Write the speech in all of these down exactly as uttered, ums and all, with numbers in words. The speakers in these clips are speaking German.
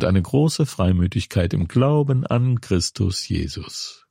ist eine große Freimütigkeit im Glauben an Christus Jesus.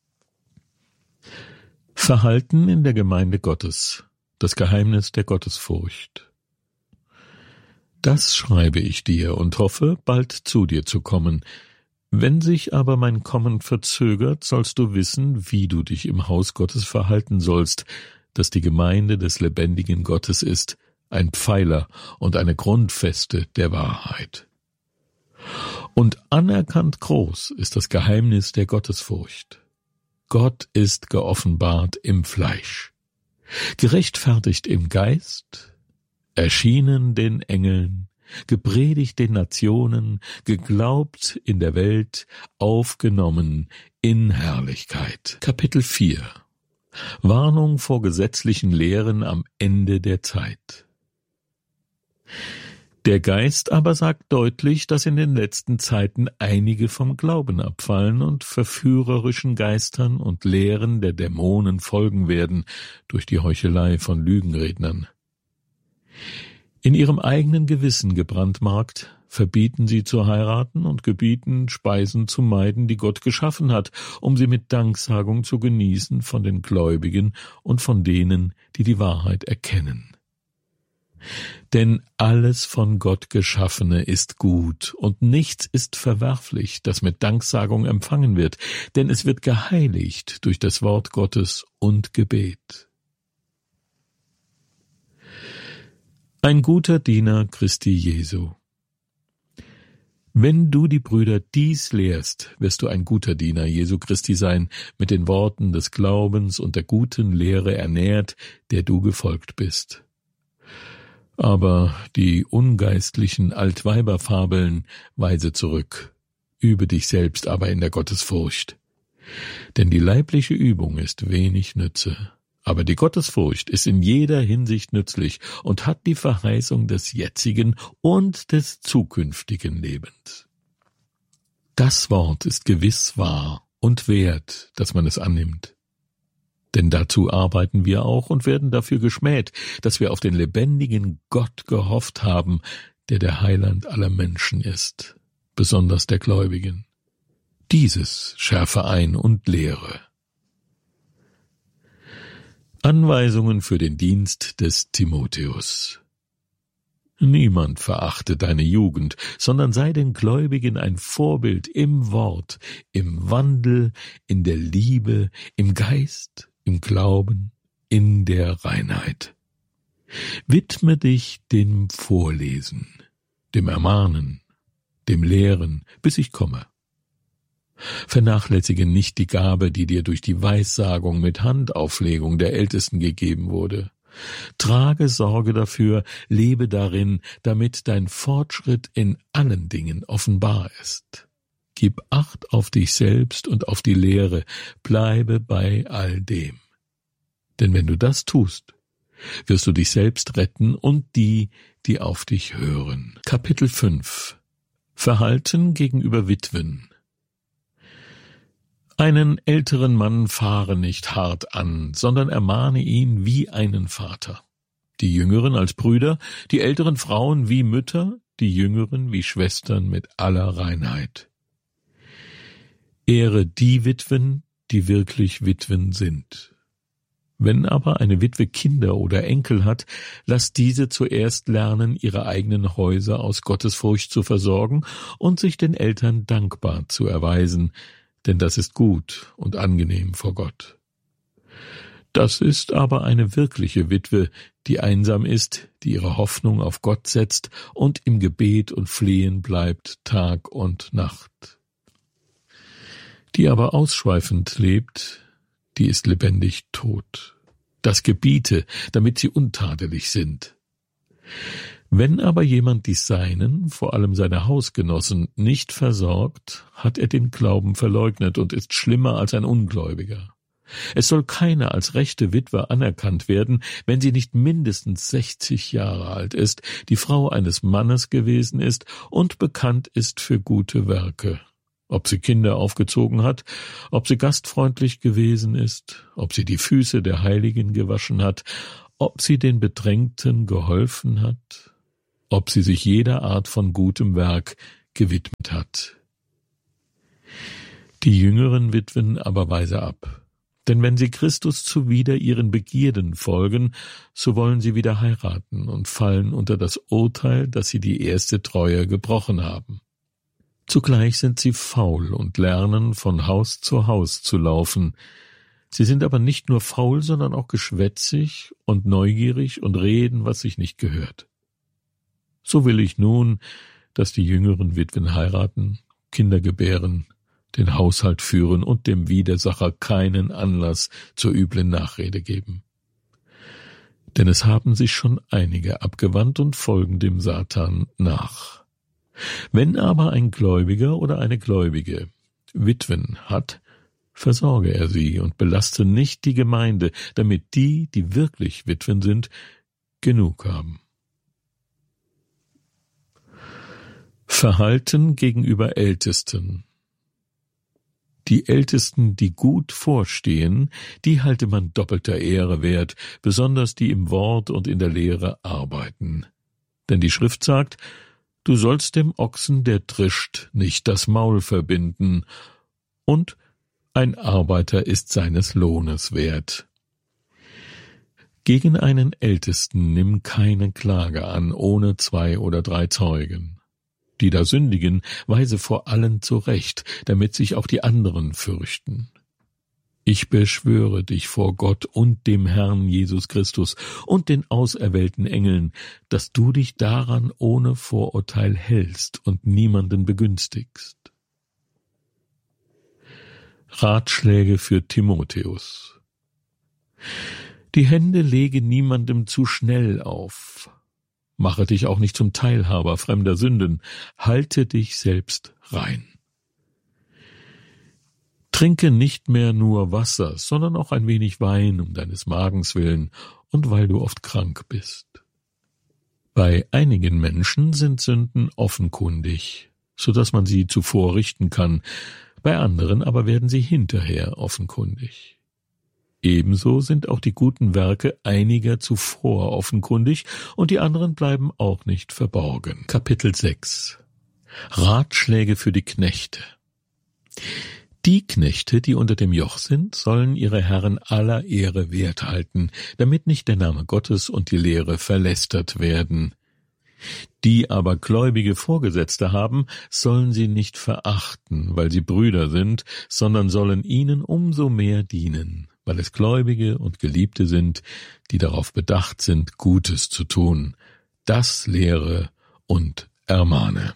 Verhalten in der Gemeinde Gottes, das Geheimnis der Gottesfurcht. Das schreibe ich dir und hoffe, bald zu dir zu kommen. Wenn sich aber mein Kommen verzögert, sollst du wissen, wie du dich im Haus Gottes verhalten sollst, das die Gemeinde des lebendigen Gottes ist, ein Pfeiler und eine Grundfeste der Wahrheit. Und anerkannt groß ist das Geheimnis der Gottesfurcht. Gott ist geoffenbart im Fleisch, gerechtfertigt im Geist, erschienen den Engeln, gepredigt den Nationen, geglaubt in der Welt, aufgenommen in Herrlichkeit. Kapitel vier. Warnung vor gesetzlichen Lehren am Ende der Zeit. Der Geist aber sagt deutlich, dass in den letzten Zeiten einige vom Glauben abfallen und verführerischen Geistern und Lehren der Dämonen folgen werden durch die Heuchelei von Lügenrednern. In ihrem eigenen Gewissen gebrandmarkt, verbieten sie zu heiraten und gebieten, Speisen zu meiden, die Gott geschaffen hat, um sie mit Danksagung zu genießen von den Gläubigen und von denen, die die Wahrheit erkennen. Denn alles von Gott Geschaffene ist gut, und nichts ist verwerflich, das mit Danksagung empfangen wird, denn es wird geheiligt durch das Wort Gottes und Gebet. Ein guter Diener Christi Jesu. Wenn du die Brüder dies lehrst, wirst du ein guter Diener Jesu Christi sein, mit den Worten des Glaubens und der guten Lehre ernährt, der du gefolgt bist. Aber die ungeistlichen Altweiberfabeln weise zurück, übe dich selbst aber in der Gottesfurcht. Denn die leibliche Übung ist wenig Nütze, aber die Gottesfurcht ist in jeder Hinsicht nützlich und hat die Verheißung des jetzigen und des zukünftigen Lebens. Das Wort ist gewiss wahr und wert, dass man es annimmt. Denn dazu arbeiten wir auch und werden dafür geschmäht, dass wir auf den lebendigen Gott gehofft haben, der der Heiland aller Menschen ist, besonders der Gläubigen. Dieses schärfe ein und lehre. Anweisungen für den Dienst des Timotheus. Niemand verachte deine Jugend, sondern sei den Gläubigen ein Vorbild im Wort, im Wandel, in der Liebe, im Geist, im Glauben, in der Reinheit. Widme dich dem Vorlesen, dem Ermahnen, dem Lehren, bis ich komme. Vernachlässige nicht die Gabe, die dir durch die Weissagung mit Handauflegung der Ältesten gegeben wurde. Trage Sorge dafür, lebe darin, damit dein Fortschritt in allen Dingen offenbar ist. Gib Acht auf dich selbst und auf die Lehre, bleibe bei all dem. Denn wenn du das tust, wirst du dich selbst retten und die, die auf dich hören. Kapitel fünf. Verhalten gegenüber Witwen. Einen älteren Mann fahre nicht hart an, sondern ermahne ihn wie einen Vater. Die Jüngeren als Brüder, die älteren Frauen wie Mütter, die Jüngeren wie Schwestern mit aller Reinheit. Ehre die Witwen, die wirklich Witwen sind. Wenn aber eine Witwe Kinder oder Enkel hat, lass diese zuerst lernen, ihre eigenen Häuser aus Gottesfurcht zu versorgen und sich den Eltern dankbar zu erweisen, denn das ist gut und angenehm vor Gott. Das ist aber eine wirkliche Witwe, die einsam ist, die ihre Hoffnung auf Gott setzt und im Gebet und Flehen bleibt Tag und Nacht. Die aber ausschweifend lebt, die ist lebendig tot. Das gebiete, damit sie untadelig sind. Wenn aber jemand die Seinen, vor allem seine Hausgenossen, nicht versorgt, hat er den Glauben verleugnet und ist schlimmer als ein Ungläubiger. Es soll keine als rechte Witwe anerkannt werden, wenn sie nicht mindestens sechzig Jahre alt ist, die Frau eines Mannes gewesen ist und bekannt ist für gute Werke. Ob sie Kinder aufgezogen hat, ob sie gastfreundlich gewesen ist, ob sie die Füße der Heiligen gewaschen hat, ob sie den Bedrängten geholfen hat, ob sie sich jeder Art von gutem Werk gewidmet hat. Die jüngeren Witwen aber weise ab. Denn wenn sie Christus zuwider ihren Begierden folgen, so wollen sie wieder heiraten und fallen unter das Urteil, dass sie die erste Treue gebrochen haben. Zugleich sind sie faul und lernen, von Haus zu Haus zu laufen. Sie sind aber nicht nur faul, sondern auch geschwätzig und neugierig und reden, was sich nicht gehört. So will ich nun, dass die jüngeren Witwen heiraten, Kinder gebären, den Haushalt führen und dem Widersacher keinen Anlass zur üblen Nachrede geben. Denn es haben sich schon einige abgewandt und folgen dem Satan nach. Wenn aber ein Gläubiger oder eine Gläubige Witwen hat, versorge er sie und belaste nicht die Gemeinde, damit die, die wirklich Witwen sind, genug haben. Verhalten gegenüber Ältesten. Die Ältesten, die gut vorstehen, die halte man doppelter Ehre wert, besonders die im Wort und in der Lehre arbeiten. Denn die Schrift sagt, du sollst dem Ochsen, der trischt, nicht das Maul verbinden, und ein Arbeiter ist seines Lohnes wert. Gegen einen Ältesten nimm keine Klage an, ohne zwei oder drei Zeugen. Die da sündigen, weise vor allen zurecht, damit sich auch die anderen fürchten. Ich beschwöre dich vor Gott und dem Herrn Jesus Christus und den auserwählten Engeln, dass du dich daran ohne Vorurteil hältst und niemanden begünstigst. Ratschläge für Timotheus. Die Hände lege niemandem zu schnell auf. Mache dich auch nicht zum Teilhaber fremder Sünden, halte dich selbst rein. Trinke nicht mehr nur Wasser, sondern auch ein wenig Wein um deines Magens willen und weil du oft krank bist. Bei einigen Menschen sind Sünden offenkundig, so dass man sie zuvor richten kann, bei anderen aber werden sie hinterher offenkundig. Ebenso sind auch die guten Werke einiger zuvor offenkundig und die anderen bleiben auch nicht verborgen. Kapitel sechs. Ratschläge für die Knechte. Die Knechte, die unter dem Joch sind, sollen ihre Herren aller Ehre wert halten, damit nicht der Name Gottes und die Lehre verlästert werden. Die aber gläubige Vorgesetzte haben, sollen sie nicht verachten, weil sie Brüder sind, sondern sollen ihnen umso mehr dienen, weil es Gläubige und Geliebte sind, die darauf bedacht sind, Gutes zu tun. Das lehre und ermahne.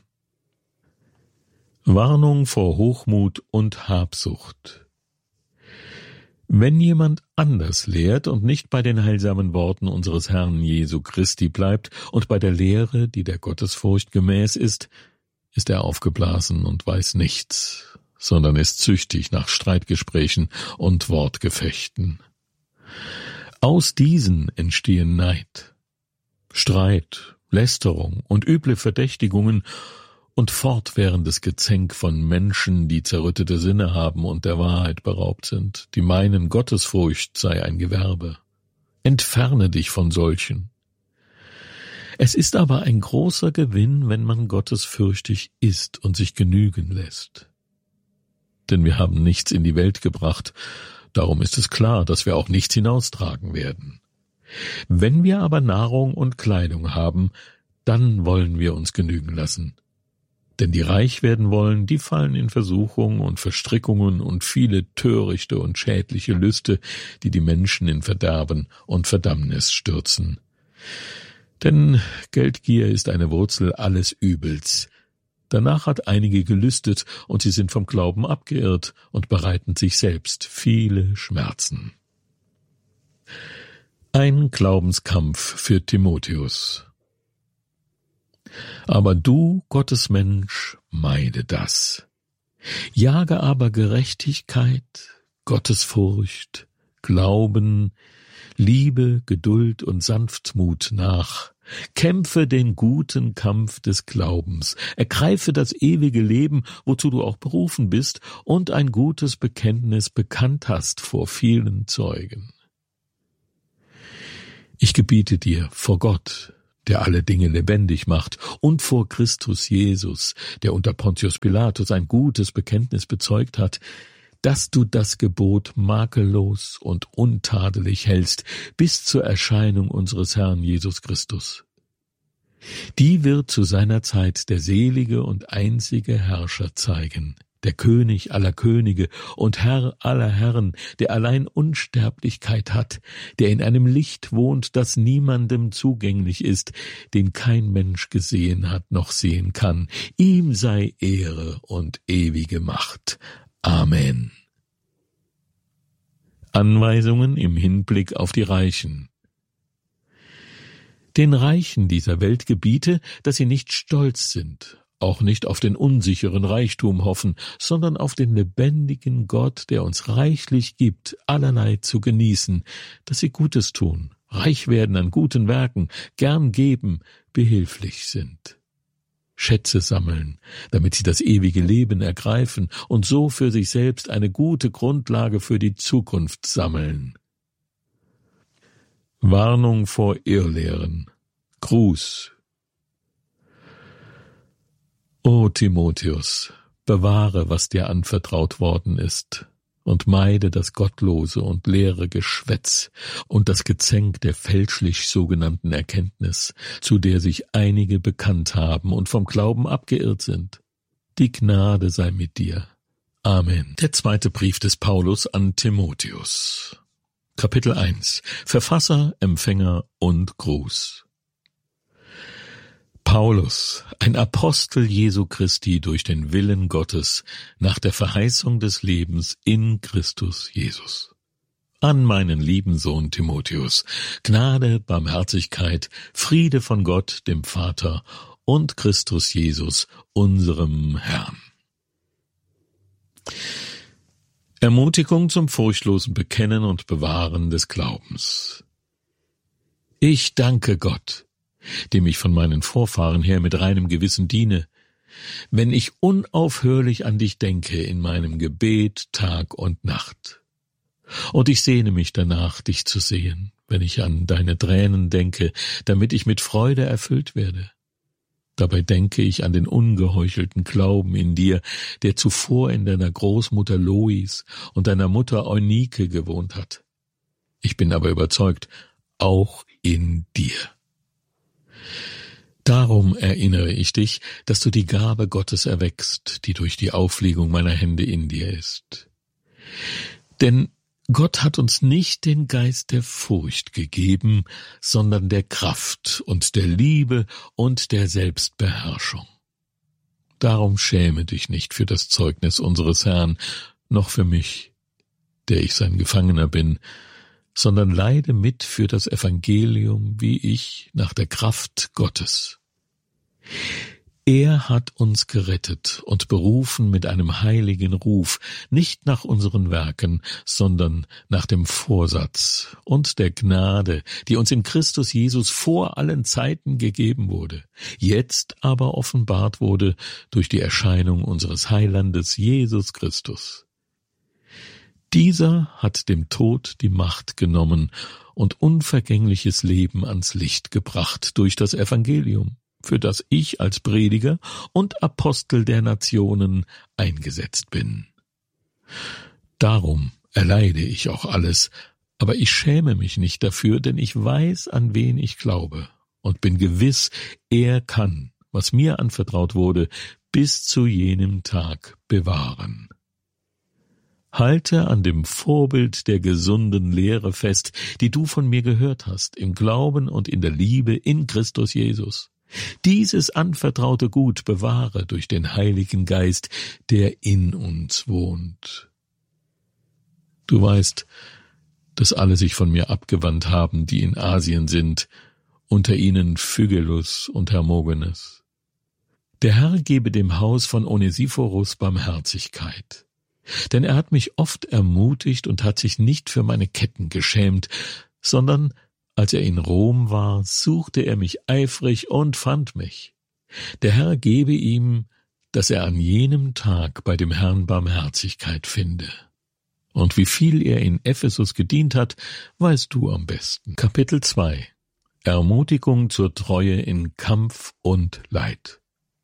Warnung vor Hochmut und Habsucht. Wenn jemand anders lehrt und nicht bei den heilsamen Worten unseres Herrn Jesu Christi bleibt und bei der Lehre, die der Gottesfurcht gemäß ist, ist er aufgeblasen und weiß nichts, sondern ist züchtig nach Streitgesprächen und Wortgefechten. Aus diesen entstehen Neid, Streit, Lästerung und üble Verdächtigungen und fortwährendes Gezänk von Menschen, die zerrüttete Sinne haben und der Wahrheit beraubt sind, die meinen, Gottesfurcht sei ein Gewerbe. Entferne dich von solchen. Es ist aber ein großer Gewinn, wenn man gottesfürchtig ist und sich genügen lässt. Denn wir haben nichts in die Welt gebracht, darum ist es klar, dass wir auch nichts hinaustragen werden. Wenn wir aber Nahrung und Kleidung haben, dann wollen wir uns genügen lassen. Denn die reich werden wollen, die fallen in Versuchung und Verstrickungen und viele törichte und schädliche Lüste, die die Menschen in Verderben und Verdammnis stürzen. Denn Geldgier ist eine Wurzel alles Übels. Danach hat einige gelüstet, und sie sind vom Glauben abgeirrt und bereiten sich selbst viele Schmerzen. Ein Glaubenskampf für Timotheus. Aber du, Gottes Mensch, meide das. Jage aber Gerechtigkeit, Gottesfurcht, Glauben, Liebe, Geduld und Sanftmut nach. Kämpfe den guten Kampf des Glaubens, ergreife das ewige Leben, wozu du auch berufen bist und ein gutes Bekenntnis bekannt hast vor vielen Zeugen. Ich gebiete dir vor Gott, der alle Dinge lebendig macht, und vor Christus Jesus, der unter Pontius Pilatus ein gutes Bekenntnis bezeugt hat, dass du das Gebot makellos und untadelig hältst bis zur Erscheinung unseres Herrn Jesus Christus. Die wird zu seiner Zeit der selige und einzige Herrscher zeigen, der König aller Könige und Herr aller Herren, der allein Unsterblichkeit hat, der in einem Licht wohnt, das niemandem zugänglich ist, den kein Mensch gesehen hat noch sehen kann. Ihm sei Ehre und ewige Macht. Amen. Anweisungen im Hinblick auf die Reichen. Den Reichen dieser Welt gebiete, dass sie nicht stolz sind, auch nicht auf den unsicheren Reichtum hoffen, sondern auf den lebendigen Gott, der uns reichlich gibt, allerlei zu genießen, dass sie Gutes tun, reich werden an guten Werken, gern geben, behilflich sind. Schätze sammeln, damit sie das ewige Leben ergreifen und so für sich selbst eine gute Grundlage für die Zukunft sammeln. Warnung vor Irrlehren. Gruß. O Timotheus, bewahre, was dir anvertraut worden ist, und meide das gottlose und leere Geschwätz und das Gezänk der fälschlich sogenannten Erkenntnis, zu der sich einige bekannt haben und vom Glauben abgeirrt sind. Die Gnade sei mit dir. Amen. Der zweite Brief des Paulus an Timotheus. Kapitel eins. Verfasser, Empfänger und Gruß. Paulus, ein Apostel Jesu Christi durch den Willen Gottes, nach der Verheißung des Lebens in Christus Jesus. An meinen lieben Sohn Timotheus, Gnade, Barmherzigkeit, Friede von Gott, dem Vater, und Christus Jesus, unserem Herrn. Ermutigung zum furchtlosen Bekennen und Bewahren des Glaubens. Ich danke Gott, dem ich von meinen Vorfahren her mit reinem Gewissen diene, wenn ich unaufhörlich an dich denke in meinem Gebet Tag und Nacht. Und ich sehne mich danach, dich zu sehen, wenn ich an deine Tränen denke, damit ich mit Freude erfüllt werde. Dabei denke ich an den ungeheuchelten Glauben in dir, der zuvor in deiner Großmutter Lois und deiner Mutter Eunike gewohnt hat. Ich bin aber überzeugt, auch in dir. Darum erinnere ich dich, dass du die Gabe Gottes erweckst, die durch die Auflegung meiner Hände in dir ist. Denn Gott hat uns nicht den Geist der Furcht gegeben, sondern der Kraft und der Liebe und der Selbstbeherrschung. Darum schäme dich nicht für das Zeugnis unseres Herrn, noch für mich, der ich sein Gefangener bin, sondern leide mit für das Evangelium wie ich nach der Kraft Gottes. Er hat uns gerettet und berufen mit einem heiligen Ruf, nicht nach unseren Werken, sondern nach dem Vorsatz und der Gnade, die uns in Christus Jesus vor allen Zeiten gegeben wurde, jetzt aber offenbart wurde durch die Erscheinung unseres Heilandes Jesus Christus. Dieser hat dem Tod die Macht genommen und unvergängliches Leben ans Licht gebracht durch das Evangelium, für das ich als Prediger und Apostel der Nationen eingesetzt bin. Darum erleide ich auch alles, aber ich schäme mich nicht dafür, denn ich weiß, an wen ich glaube und bin gewiss, er kann, was mir anvertraut wurde, bis zu jenem Tag bewahren. Halte an dem Vorbild der gesunden Lehre fest, die du von mir gehört hast, im Glauben und in der Liebe in Christus Jesus. Dieses anvertraute Gut bewahre durch den Heiligen Geist, der in uns wohnt. Du weißt, dass alle sich von mir abgewandt haben, die in Asien sind, unter ihnen Phygelus und Hermogenes. Der Herr gebe dem Haus von Onesiphorus Barmherzigkeit. Denn er hat mich oft ermutigt und hat sich nicht für meine Ketten geschämt, sondern, als er in Rom war, suchte er mich eifrig und fand mich. Der Herr gebe ihm, dass er an jenem Tag bei dem Herrn Barmherzigkeit finde. Und wie viel er in Ephesus gedient hat, weißt du am besten. Kapitel zwei. Ermutigung zur Treue in Kampf und Leid.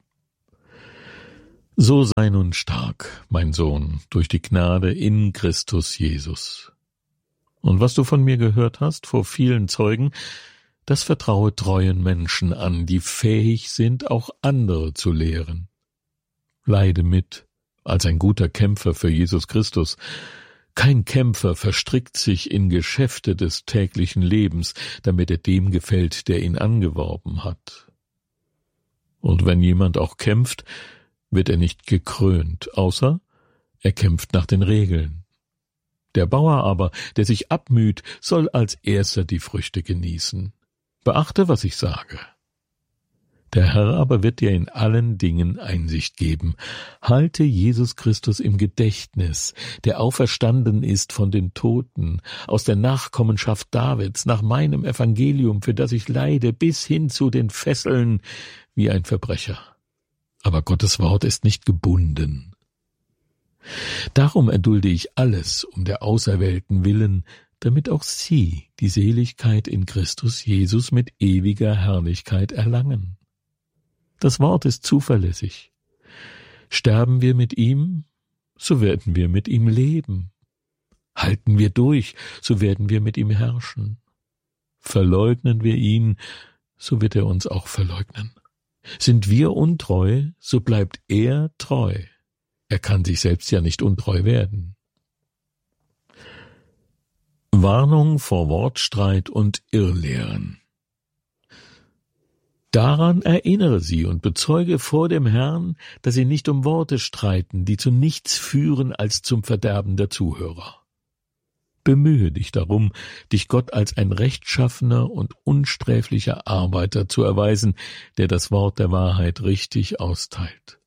So sei nun stark, mein Sohn, durch die Gnade in Christus Jesus. Und was du von mir gehört hast vor vielen Zeugen, das vertraue treuen Menschen an, die fähig sind, auch andere zu lehren. Leide mit, als ein guter Kämpfer für Jesus Christus. Kein Kämpfer verstrickt sich in Geschäfte des täglichen Lebens, damit er dem gefällt, der ihn angeworben hat. Und wenn jemand auch kämpft, wird er nicht gekrönt, außer er kämpft nach den Regeln. Der Bauer aber, der sich abmüht, soll als erster die Früchte genießen. Beachte, was ich sage. Der Herr aber wird dir in allen Dingen Einsicht geben. Halte Jesus Christus im Gedächtnis, der auferstanden ist von den Toten, aus der Nachkommenschaft Davids, nach meinem Evangelium, für das ich leide, bis hin zu den Fesseln wie ein Verbrecher. Aber Gottes Wort ist nicht gebunden. Darum erdulde ich alles um der Auserwählten willen, damit auch sie die Seligkeit in Christus Jesus mit ewiger Herrlichkeit erlangen. Das Wort ist zuverlässig. Sterben wir mit ihm, so werden wir mit ihm leben. Halten wir durch, so werden wir mit ihm herrschen. Verleugnen wir ihn, so wird er uns auch verleugnen. Sind wir untreu, so bleibt er treu. Er kann sich selbst ja nicht untreu werden. Warnung vor Wortstreit und Irrlehren. Daran erinnere sie und bezeuge vor dem Herrn, dass sie nicht um Worte streiten, die zu nichts führen als zum Verderben der Zuhörer. Bemühe dich darum, dich Gott als ein rechtschaffener und unsträflicher Arbeiter zu erweisen, der das Wort der Wahrheit richtig austeilt.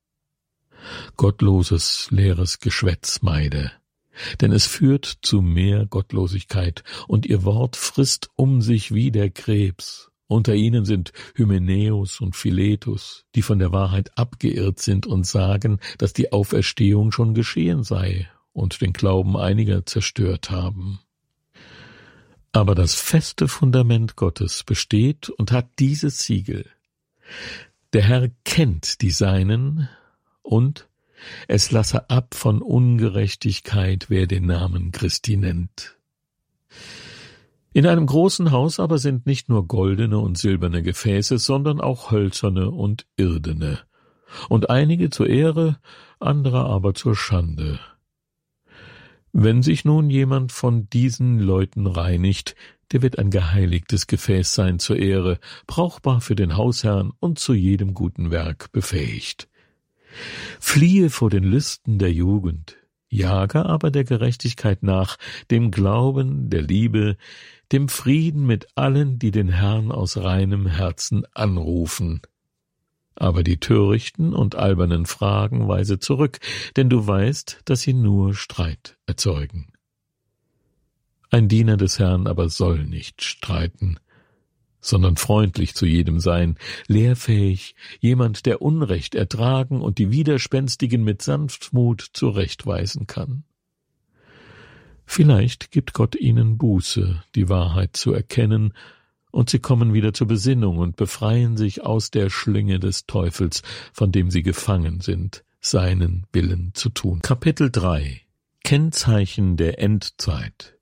Gottloses, leeres Geschwätz meide, denn es führt zu mehr Gottlosigkeit, und ihr Wort frisst um sich wie der Krebs. Unter ihnen sind Hymenäus und Philetus, die von der Wahrheit abgeirrt sind und sagen, dass die Auferstehung schon geschehen sei und den Glauben einiger zerstört haben. Aber das feste Fundament Gottes besteht und hat dieses Siegel: Der Herr kennt die Seinen, und es lasse ab von Ungerechtigkeit, wer den Namen Christi nennt. In einem großen Haus aber sind nicht nur goldene und silberne Gefäße, sondern auch hölzerne und irdene, und einige zur Ehre, andere aber zur Schande. Wenn sich nun jemand von diesen Leuten reinigt, der wird ein geheiligtes Gefäß sein zur Ehre, brauchbar für den Hausherrn und zu jedem guten Werk befähigt. Fliehe vor den Lüsten der Jugend, jage aber der Gerechtigkeit nach, dem Glauben, der Liebe, dem Frieden mit allen, die den Herrn aus reinem Herzen anrufen. Aber die törichten und albernen Fragen weise zurück, denn du weißt, dass sie nur Streit erzeugen. Ein Diener des Herrn aber soll nicht streiten, sondern freundlich zu jedem sein, lehrfähig, jemand, der Unrecht ertragen und die Widerspenstigen mit Sanftmut zurechtweisen kann. Vielleicht gibt Gott ihnen Buße, die Wahrheit zu erkennen, und sie kommen wieder zur Besinnung und befreien sich aus der Schlinge des Teufels, von dem sie gefangen sind, seinen Willen zu tun. Kapitel drei. Kennzeichen der Endzeit.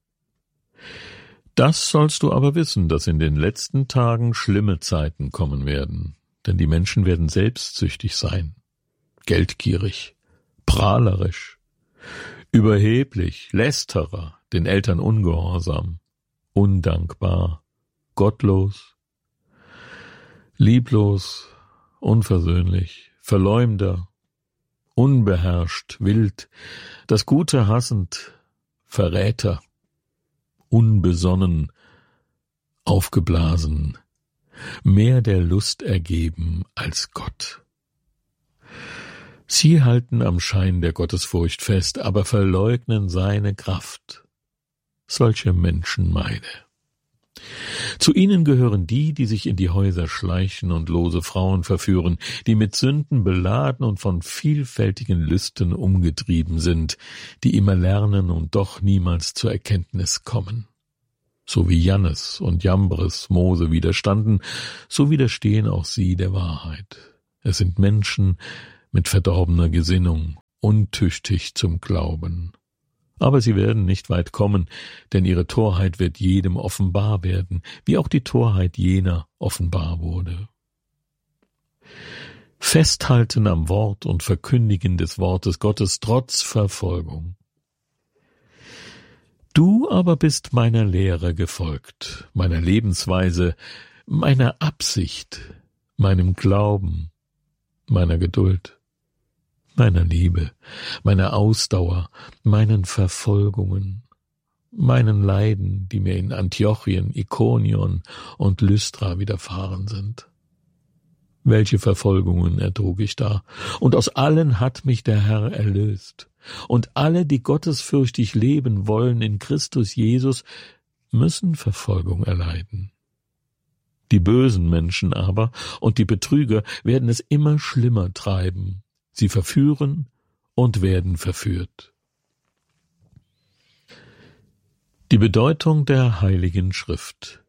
Das sollst du aber wissen, dass in den letzten Tagen schlimme Zeiten kommen werden, denn die Menschen werden selbstsüchtig sein, geldgierig, prahlerisch, überheblich, Lästerer, den Eltern ungehorsam, undankbar, gottlos, lieblos, unversöhnlich, Verleumder, unbeherrscht, wild, das Gute hassend, Verräter, unbesonnen, aufgeblasen, mehr der Lust ergeben als Gott. Sie halten am Schein der Gottesfurcht fest, aber verleugnen seine Kraft. Solche Menschen meide. Zu ihnen gehören die, die sich in die Häuser schleichen und lose Frauen verführen, die mit Sünden beladen und von vielfältigen Lüsten umgetrieben sind, die immer lernen und doch niemals zur Erkenntnis kommen. So wie Jannes und Jambres Mose widerstanden, so widerstehen auch sie der Wahrheit. Es sind Menschen mit verdorbener Gesinnung, untüchtig zum Glauben. Aber sie werden nicht weit kommen, denn ihre Torheit wird jedem offenbar werden, wie auch die Torheit jener offenbar wurde. Festhalten am Wort und Verkündigen des Wortes Gottes trotz Verfolgung. Du aber bist meiner Lehre gefolgt, meiner Lebensweise, meiner Absicht, meinem Glauben, meiner Geduld, meiner Liebe, meiner Ausdauer, meinen Verfolgungen, meinen Leiden, die mir in Antiochien, Ikonion und Lystra widerfahren sind. Welche Verfolgungen ertrug ich da, und aus allen hat mich der Herr erlöst. Und alle, die gottesfürchtig leben wollen in Christus Jesus, müssen Verfolgung erleiden. Die bösen Menschen aber und die Betrüger werden es immer schlimmer treiben. Sie verführen und werden verführt. Die Bedeutung der Heiligen Schrift.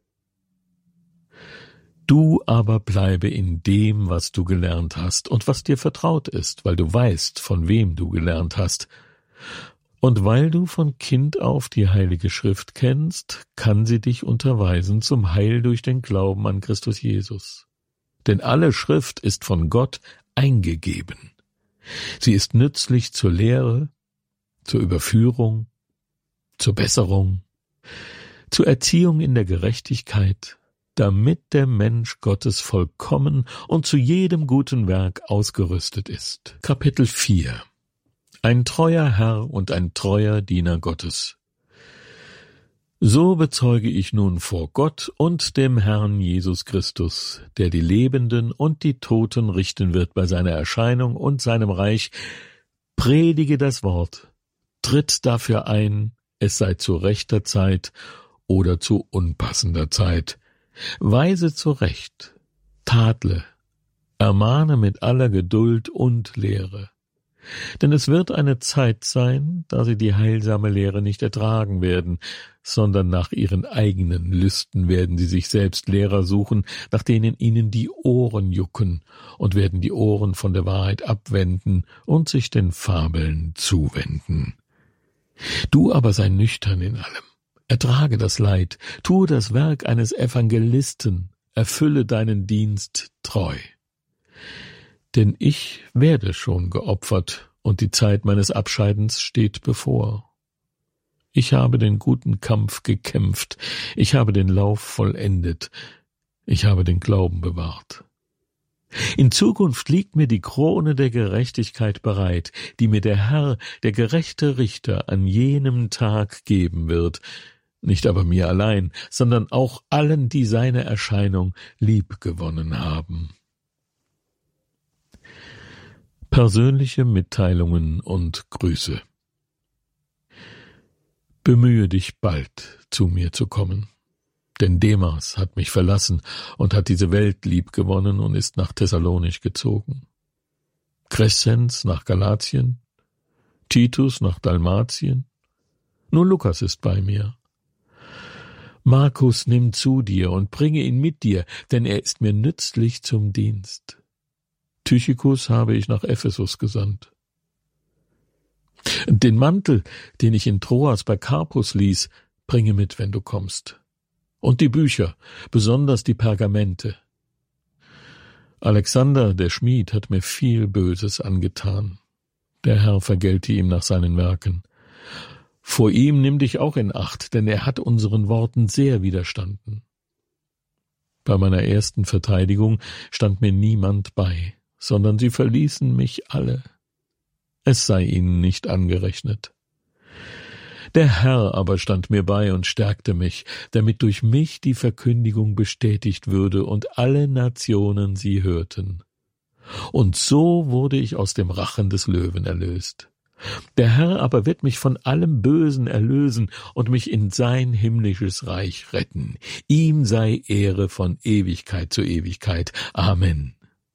Du aber bleibe in dem, was du gelernt hast und was dir vertraut ist, weil du weißt, von wem du gelernt hast. Und weil du von Kind auf die Heilige Schrift kennst, kann sie dich unterweisen zum Heil durch den Glauben an Christus Jesus. Denn alle Schrift ist von Gott eingegeben. Sie ist nützlich zur Lehre, zur Überführung, zur Besserung, zur Erziehung in der Gerechtigkeit, damit der Mensch Gottes vollkommen und zu jedem guten Werk ausgerüstet ist. Kapitel vier. Ein treuer Herr und ein treuer Diener Gottes. So bezeuge ich nun vor Gott und dem Herrn Jesus Christus, der die Lebenden und die Toten richten wird bei seiner Erscheinung und seinem Reich, predige das Wort, tritt dafür ein, es sei zu rechter Zeit oder zu unpassender Zeit, weise zurecht, tadle, ermahne mit aller Geduld und Lehre. Denn es wird eine Zeit sein, da sie die heilsame Lehre nicht ertragen werden, sondern nach ihren eigenen Lüsten werden sie sich selbst Lehrer suchen, nach denen ihnen die Ohren jucken, und werden die Ohren von der Wahrheit abwenden und sich den Fabeln zuwenden. Du aber sei nüchtern in allem. Ertrage das Leid, tue das Werk eines Evangelisten, erfülle deinen Dienst treu. Denn ich werde schon geopfert, und die Zeit meines Abscheidens steht bevor. Ich habe den guten Kampf gekämpft, ich habe den Lauf vollendet, ich habe den Glauben bewahrt. In Zukunft liegt mir die Krone der Gerechtigkeit bereit, die mir der Herr, der gerechte Richter, an jenem Tag geben wird, nicht aber mir allein, sondern auch allen, die seine Erscheinung liebgewonnen haben. Persönliche Mitteilungen und Grüße. Bemühe dich bald, zu mir zu kommen, denn Demas hat mich verlassen und hat diese Welt liebgewonnen und ist nach Thessalonich gezogen. Crescens nach Galatien, Titus nach Dalmatien, nur Lukas ist bei mir. Markus nimm zu dir und bringe ihn mit dir, denn er ist mir nützlich zum Dienst. Tychikus habe ich nach Ephesus gesandt. Den Mantel, den ich in Troas bei Carpus ließ, bringe mit, wenn du kommst. Und die Bücher, besonders die Pergamente. Alexander, der Schmied, hat mir viel Böses angetan. Der Herr vergelte ihm nach seinen Werken. Vor ihm nimm dich auch in Acht, denn er hat unseren Worten sehr widerstanden. Bei meiner ersten Verteidigung stand mir niemand bei, sondern sie verließen mich alle. Es sei ihnen nicht angerechnet. Der Herr aber stand mir bei und stärkte mich, damit durch mich die Verkündigung bestätigt würde und alle Nationen sie hörten. Und so wurde ich aus dem Rachen des Löwen erlöst. Der Herr aber wird mich von allem Bösen erlösen und mich in sein himmlisches Reich retten. Ihm sei Ehre von Ewigkeit zu Ewigkeit. Amen.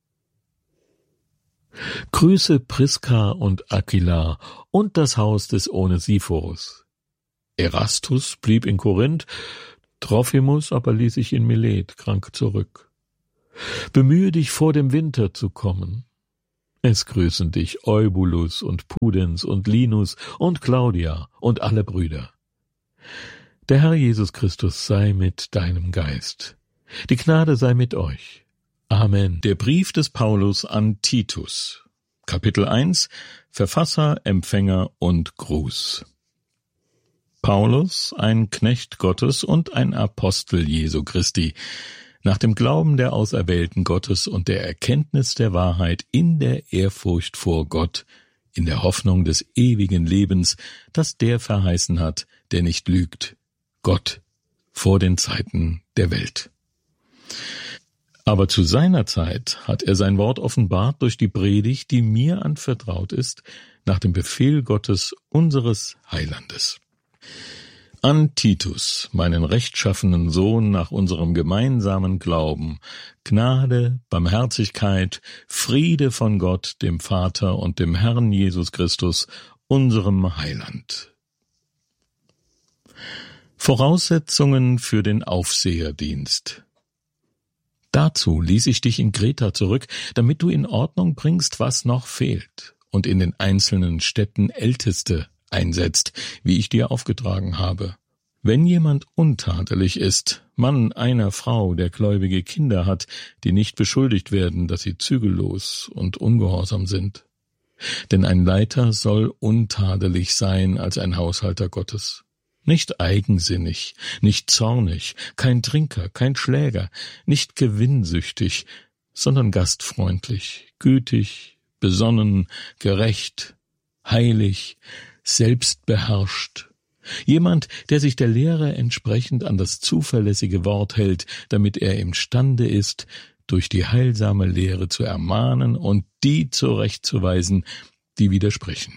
Grüße Priska und Aquila und das Haus des Onesiphorus. Erastus blieb in Korinth, Trophimus aber ließ ich in Milet krank zurück. Bemühe dich, vor dem Winter zu kommen. Es grüßen dich Eubulus und Pudens und Linus und Claudia und alle Brüder. Der Herr Jesus Christus sei mit deinem Geist. Die Gnade sei mit euch. Amen. Der Brief des Paulus an Titus. Kapitel eins. Verfasser, Empfänger und Gruß. Paulus, ein Knecht Gottes und ein Apostel Jesu Christi, nach dem Glauben der Auserwählten Gottes und der Erkenntnis der Wahrheit in der Ehrfurcht vor Gott, in der Hoffnung des ewigen Lebens, das der verheißen hat, der nicht lügt, Gott, vor den Zeiten der Welt. Aber zu seiner Zeit hat er sein Wort offenbart durch die Predigt, die mir anvertraut ist, nach dem Befehl Gottes, unseres Heilandes. An Titus, meinen rechtschaffenen Sohn nach unserem gemeinsamen Glauben, Gnade, Barmherzigkeit, Friede von Gott, dem Vater und dem Herrn Jesus Christus, unserem Heiland. Voraussetzungen für den Aufseherdienst. Dazu ließ ich dich in Kreta zurück, damit du in Ordnung bringst, was noch fehlt, und in den einzelnen Städten Älteste einsetzt, wie ich dir aufgetragen habe. Wenn jemand untadelig ist, Mann einer Frau, der gläubige Kinder hat, die nicht beschuldigt werden, dass sie zügellos und ungehorsam sind. Denn ein Leiter soll untadelig sein als ein Haushalter Gottes. Nicht eigensinnig, nicht zornig, kein Trinker, kein Schläger, nicht gewinnsüchtig, sondern gastfreundlich, gütig, besonnen, gerecht, heilig, selbstbeherrscht. Jemand, der sich der Lehre entsprechend an das zuverlässige Wort hält, damit er imstande ist, durch die heilsame Lehre zu ermahnen und die zurechtzuweisen, die widersprechen.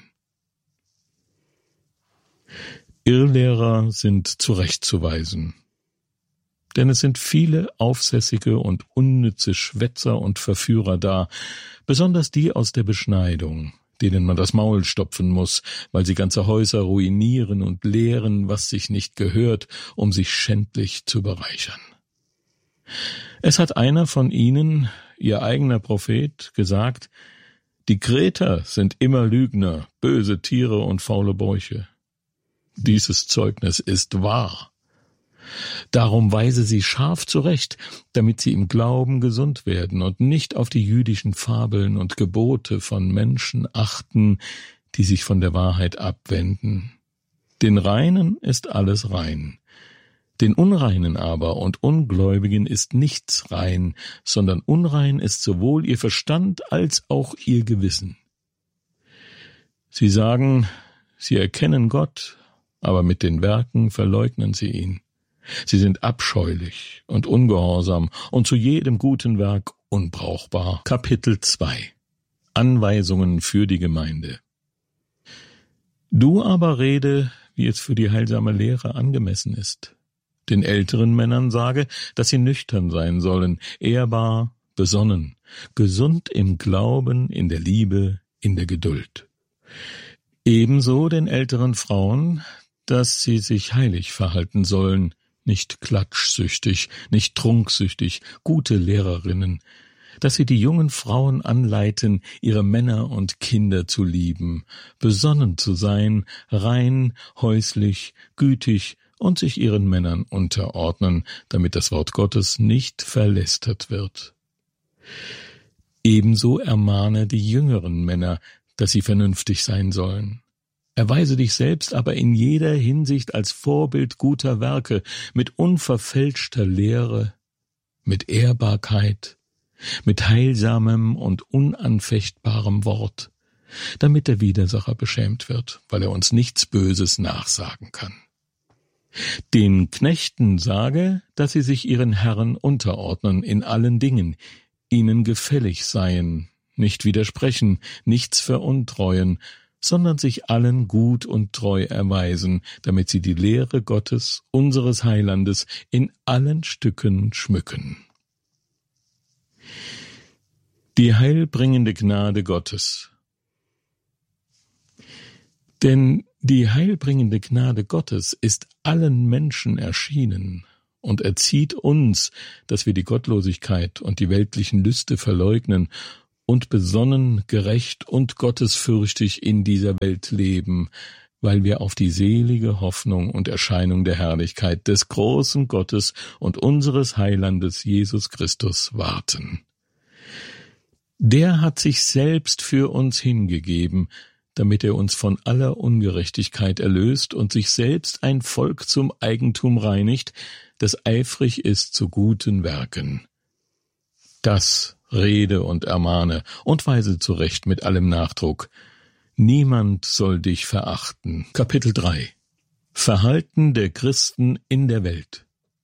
Irrlehrer sind zurechtzuweisen, denn es sind viele aufsässige und unnütze Schwätzer und Verführer da, besonders die aus der Beschneidung, denen man das Maul stopfen muss, weil sie ganze Häuser ruinieren und lehren, was sich nicht gehört, um sich schändlich zu bereichern. Es hat einer von ihnen, ihr eigener Prophet, gesagt, die Kreter sind immer Lügner, böse Tiere und faule Bäuche. Dieses Zeugnis ist wahr. Darum weise sie scharf zurecht, damit sie im Glauben gesund werden und nicht auf die jüdischen Fabeln und Gebote von Menschen achten, die sich von der Wahrheit abwenden. Den Reinen ist alles rein, den Unreinen aber und Ungläubigen ist nichts rein, sondern unrein ist sowohl ihr Verstand als auch ihr Gewissen. Sie sagen, sie erkennen Gott, aber mit den Werken verleugnen sie ihn. Sie sind abscheulich und ungehorsam und zu jedem guten Werk unbrauchbar. Kapitel zwei. Anweisungen für die Gemeinde. Du aber rede, wie es für die heilsame Lehre angemessen ist. Den älteren Männern sage, dass sie nüchtern sein sollen, ehrbar, besonnen, gesund im Glauben, in der Liebe, in der Geduld. Ebenso den älteren Frauen, dass sie sich heilig verhalten sollen, nicht klatschsüchtig, nicht trunksüchtig, gute Lehrerinnen, dass sie die jungen Frauen anleiten, ihre Männer und Kinder zu lieben, besonnen zu sein, rein, häuslich, gütig und sich ihren Männern unterordnen, damit das Wort Gottes nicht verlästert wird. Ebenso ermahne die jüngeren Männer, dass sie vernünftig sein sollen. Erweise dich selbst aber in jeder Hinsicht als Vorbild guter Werke, mit unverfälschter Lehre, mit Ehrbarkeit, mit heilsamem und unanfechtbarem Wort, damit der Widersacher beschämt wird, weil er uns nichts Böses nachsagen kann. Den Knechten sage, dass sie sich ihren Herren unterordnen in allen Dingen, ihnen gefällig seien, nicht widersprechen, nichts veruntreuen, sondern sich allen gut und treu erweisen, damit sie die Lehre Gottes, unseres Heilandes, in allen Stücken schmücken. Die heilbringende Gnade Gottes. Denn die heilbringende Gnade Gottes ist allen Menschen erschienen, und erzieht uns, dass wir die Gottlosigkeit und die weltlichen Lüste verleugnen und besonnen, gerecht und gottesfürchtig in dieser Welt leben, weil wir auf die selige Hoffnung und Erscheinung der Herrlichkeit des großen Gottes und unseres Heilandes Jesus Christus warten. Der hat sich selbst für uns hingegeben, damit er uns von aller Ungerechtigkeit erlöst und sich selbst ein Volk zum Eigentum reinigt, das eifrig ist zu guten Werken. Das rede und ermahne und weise zurecht mit allem Nachdruck. Niemand soll dich verachten. Kapitel drei. Verhalten der Christen in der Welt.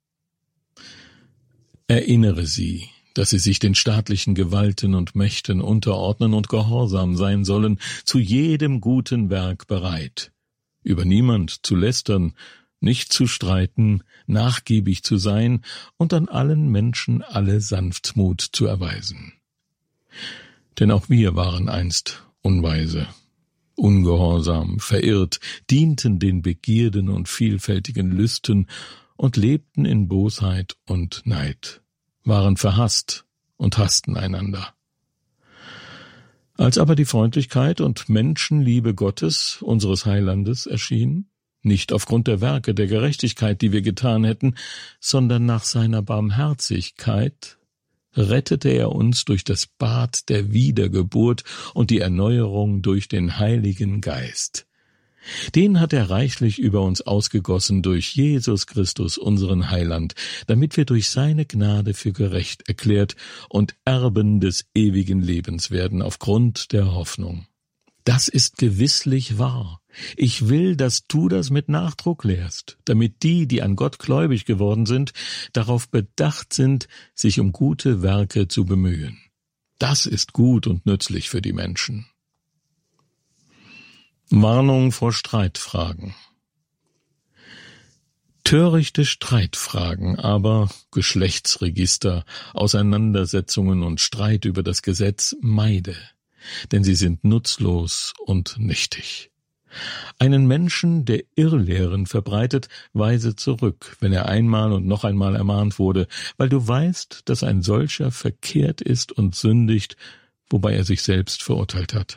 Erinnere sie, dass sie sich den staatlichen Gewalten und Mächten unterordnen und gehorsam sein sollen, zu jedem guten Werk bereit, über niemand zu lästern, nicht zu streiten, nachgiebig zu sein und an allen Menschen alle Sanftmut zu erweisen. Denn auch wir waren einst unweise, ungehorsam, verirrt, dienten den Begierden und vielfältigen Lüsten und lebten in Bosheit und Neid, waren verhasst und hassten einander. Als aber die Freundlichkeit und Menschenliebe Gottes, unseres Heilandes, erschien, nicht aufgrund der Werke der Gerechtigkeit, die wir getan hätten, sondern nach seiner Barmherzigkeit, rettete er uns durch das Bad der Wiedergeburt und die Erneuerung durch den Heiligen Geist. Den hat er reichlich über uns ausgegossen durch Jesus Christus, unseren Heiland, damit wir durch seine Gnade für gerecht erklärt und Erben des ewigen Lebens werden aufgrund der Hoffnung. Das ist gewisslich wahr. Ich will, dass du das mit Nachdruck lehrst, damit die, die an Gott gläubig geworden sind, darauf bedacht sind, sich um gute Werke zu bemühen. Das ist gut und nützlich für die Menschen. Warnung vor Streitfragen. Törichte Streitfragen, aber Geschlechtsregister, Auseinandersetzungen und Streit über das Gesetz meide, denn sie sind nutzlos und nichtig. Einen Menschen, der Irrlehren verbreitet, weise zurück, wenn er einmal und noch einmal ermahnt wurde, weil du weißt, dass ein solcher verkehrt ist und sündigt, wobei er sich selbst verurteilt hat.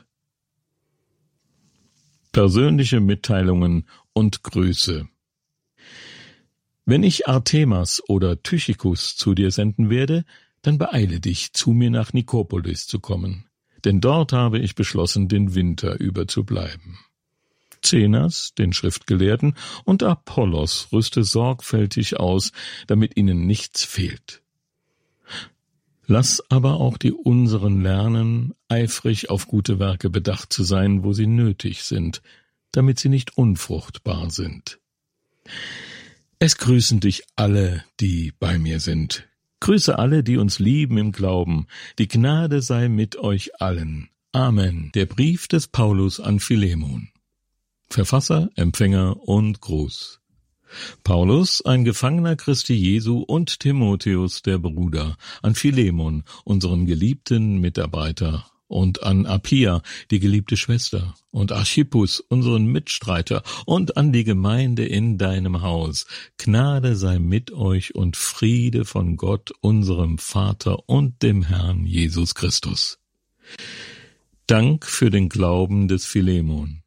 Persönliche Mitteilungen und Grüße. Wenn ich Artemas oder Tychikus zu dir senden werde, dann beeile dich, zu mir nach Nikopolis zu kommen, denn dort habe ich beschlossen, den Winter über zu bleiben. Zenas, den Schriftgelehrten, und Apollos rüste sorgfältig aus, damit ihnen nichts fehlt. Lass aber auch die unseren lernen, eifrig auf gute Werke bedacht zu sein, wo sie nötig sind, damit sie nicht unfruchtbar sind. Es grüßen dich alle, die bei mir sind. Grüße alle, die uns lieben im Glauben. Die Gnade sei mit euch allen. Amen. Der Brief des Paulus an Philemon. Verfasser, Empfänger und Gruß. Paulus, ein Gefangener Christi Jesu, und Timotheus, der Bruder, an Philemon, unseren geliebten Mitarbeiter, und an Apphia, die geliebte Schwester, und Archippus, unseren Mitstreiter, und an die Gemeinde in deinem Haus. Gnade sei mit euch und Friede von Gott, unserem Vater und dem Herrn Jesus Christus. Dank für den Glauben des Philemon.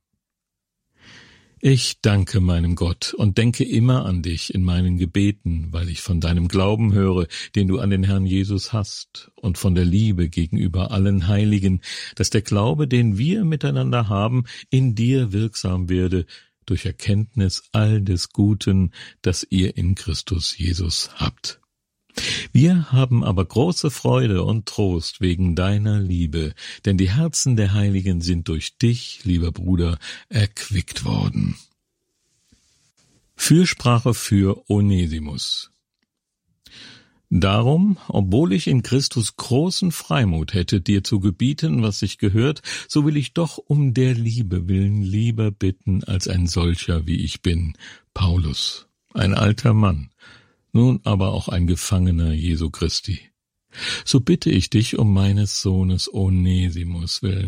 Ich danke meinem Gott und denke immer an dich in meinen Gebeten, weil ich von deinem Glauben höre, den du an den Herrn Jesus hast, und von der Liebe gegenüber allen Heiligen, dass der Glaube, den wir miteinander haben, in dir wirksam werde, durch Erkenntnis all des Guten, das ihr in Christus Jesus habt. Wir haben aber große Freude und Trost wegen deiner Liebe, denn die Herzen der Heiligen sind durch dich, lieber Bruder, erquickt worden. Fürsprache für Onesimus. Darum, obwohl ich in Christus großen Freimut hätte, dir zu gebieten, was sich gehört, so will ich doch um der Liebe willen lieber bitten, als ein solcher, wie ich bin, Paulus, ein alter Mann, nun aber auch ein Gefangener Jesu Christi. So bitte ich dich um meines Sohnes Onesimus willen,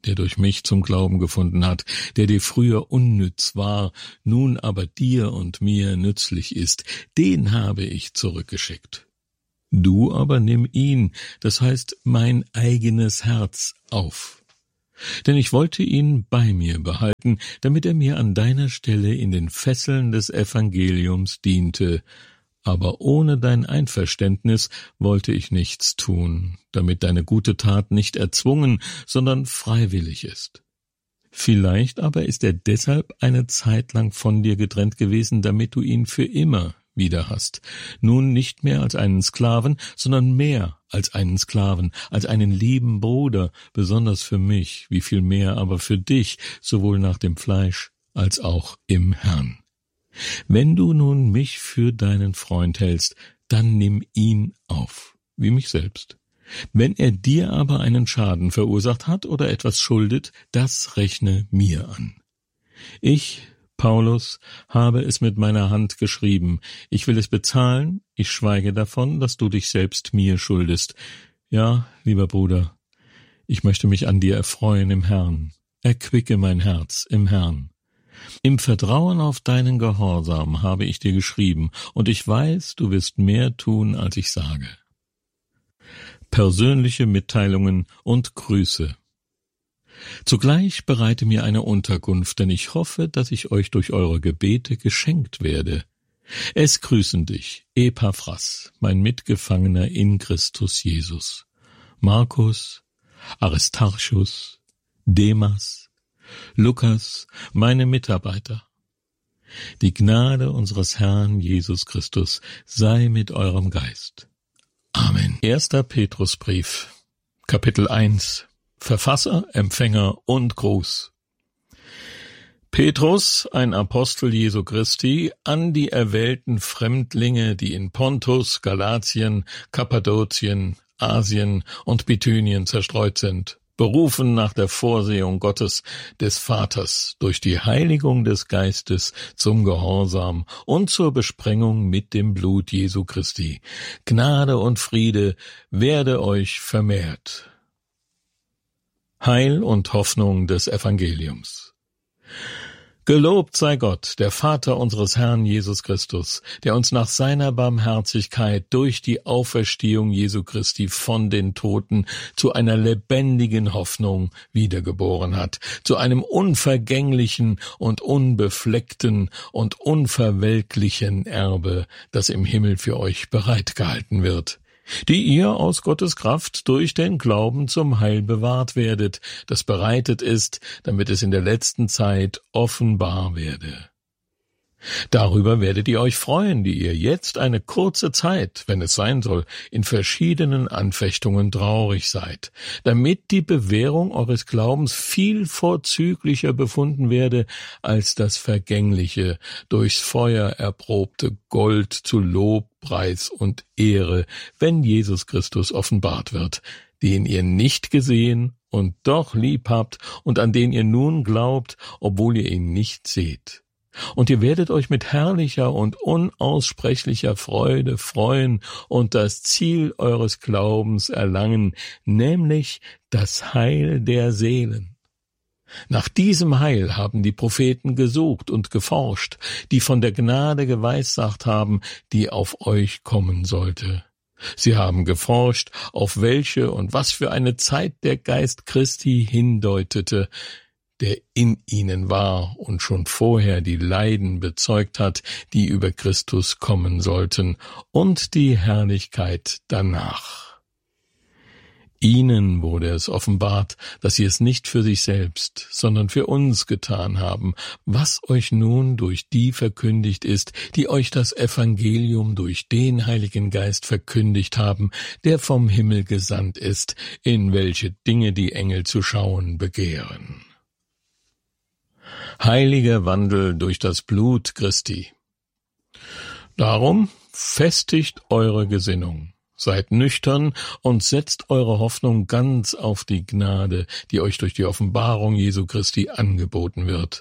der durch mich zum Glauben gefunden hat, der dir früher unnütz war, nun aber dir und mir nützlich ist, den habe ich zurückgeschickt. Du aber nimm ihn, das heißt mein eigenes Herz, auf. Denn ich wollte ihn bei mir behalten, damit er mir an deiner Stelle in den Fesseln des Evangeliums diente, aber ohne dein Einverständnis wollte ich nichts tun, damit deine gute Tat nicht erzwungen, sondern freiwillig ist. Vielleicht aber ist er deshalb eine Zeit lang von dir getrennt gewesen, damit du ihn für immer wieder hast, nun nicht mehr als einen Sklaven, sondern mehr als einen Sklaven, als einen lieben Bruder, besonders für mich, wie viel mehr aber für dich, sowohl nach dem Fleisch als auch im Herrn. Wenn du nun mich für deinen Freund hältst, dann nimm ihn auf, wie mich selbst. Wenn er dir aber einen Schaden verursacht hat oder etwas schuldet, das rechne mir an. Ich, Paulus, habe es mit meiner Hand geschrieben. Ich will es bezahlen, ich schweige davon, dass du dich selbst mir schuldest. Ja, lieber Bruder, ich möchte mich an dir erfreuen im Herrn. Erquicke mein Herz im Herrn. Im Vertrauen auf deinen Gehorsam habe ich dir geschrieben, und ich weiß, du wirst mehr tun, als ich sage. Persönliche Mitteilungen und Grüße. Zugleich bereite mir eine Unterkunft, denn ich hoffe, dass ich euch durch eure Gebete geschenkt werde. Es grüßen dich, Epaphras, mein Mitgefangener in Christus Jesus, Markus, Aristarchus, Demas, Lukas, meine Mitarbeiter. Die Gnade unseres Herrn Jesus Christus sei mit eurem Geist. Amen. Erster Petrusbrief, Kapitel eins. Verfasser, Empfänger und Gruß. Petrus, ein Apostel Jesu Christi, an die erwählten Fremdlinge, die in Pontus, Galatien, Kappadokien, Asien und Bithynien zerstreut sind, berufen nach der Vorsehung Gottes des Vaters durch die Heiligung des Geistes zum Gehorsam und zur Besprengung mit dem Blut Jesu Christi. Gnade und Friede werde euch vermehrt. Heil und Hoffnung des Evangeliums. Gelobt sei Gott, der Vater unseres Herrn Jesus Christus, der uns nach seiner Barmherzigkeit durch die Auferstehung Jesu Christi von den Toten zu einer lebendigen Hoffnung wiedergeboren hat, zu einem unvergänglichen und unbefleckten und unverwelklichen Erbe, das im Himmel für euch bereitgehalten wird, die ihr aus Gottes Kraft durch den Glauben zum Heil bewahrt werdet, das bereitet ist, damit es in der letzten Zeit offenbar werde. Darüber werdet ihr euch freuen, die ihr jetzt eine kurze Zeit, wenn es sein soll, in verschiedenen Anfechtungen traurig seid, damit die Bewährung eures Glaubens viel vorzüglicher befunden werde als das vergängliche, durchs Feuer erprobte Gold zu Lob, Preis und Ehre, wenn Jesus Christus offenbart wird, den ihr nicht gesehen und doch lieb habt und an den ihr nun glaubt, obwohl ihr ihn nicht seht. Und ihr werdet euch mit herrlicher und unaussprechlicher Freude freuen und das Ziel eures Glaubens erlangen, nämlich das Heil der Seelen. Nach diesem Heil haben die Propheten gesucht und geforscht, die von der Gnade geweissagt haben, die auf euch kommen sollte. Sie haben geforscht, auf welche und was für eine Zeit der Geist Christi hindeutete, der in ihnen war und schon vorher die Leiden bezeugt hat, die über Christus kommen sollten, und die Herrlichkeit danach. Ihnen wurde es offenbart, dass sie es nicht für sich selbst, sondern für uns getan haben, was euch nun durch die verkündigt ist, die euch das Evangelium durch den Heiligen Geist verkündigt haben, der vom Himmel gesandt ist, in welche Dinge die Engel zu schauen begehren. Heiliger Wandel durch das Blut Christi. Darum festigt eure Gesinnung, seid nüchtern und setzt eure Hoffnung ganz auf die Gnade, die euch durch die Offenbarung Jesu Christi angeboten wird.